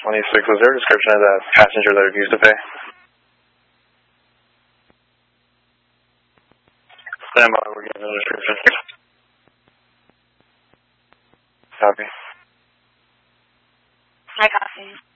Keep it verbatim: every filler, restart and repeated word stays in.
twenty-six, was there a description of that passenger that refused to pay? Stand by, we're getting a description. Copy. I copy.